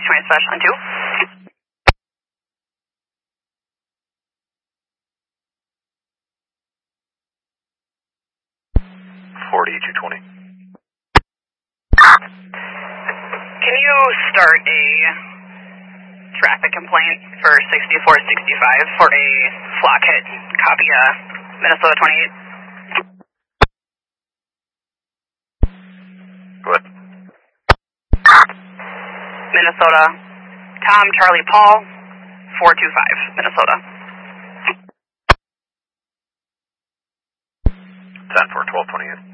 6020 on 2. 40-220. Can you start a traffic complaint for 6465 for a flock hit? Copy Minnesota 28. Go ahead. Minnesota. Tom Charlie Paul 425 Minnesota. 10-4, 1228.